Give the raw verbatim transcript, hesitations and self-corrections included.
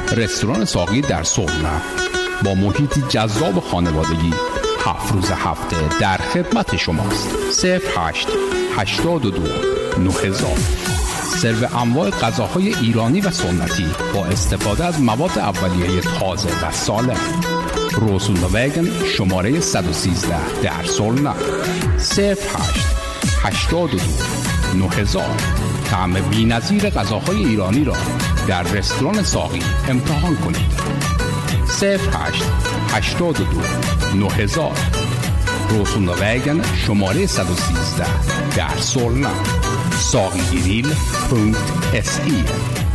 رستوران ساقی در سرنا با محیطی جذاب خانوادگی هفت روز هفته در خدمت شماست. صفر هشت هشتاد و دو نه هزار. سرو انواع غذاهای ایرانی و سنتی با استفاده از مواد اولیه تازه و سالم. روسوندووگن شماره صد و سیزده در سولنا. صفر هشت هشتاد و دو نه هزار. طعم بی‌نظیر غذاهای ایرانی را در رستوران ساقی امتحان کنید. صفر هشت هشتاد و دو نه هزار. روسوندووگن شماره صد و سیزده در سولنا. ساقی گریل پونکت اس ای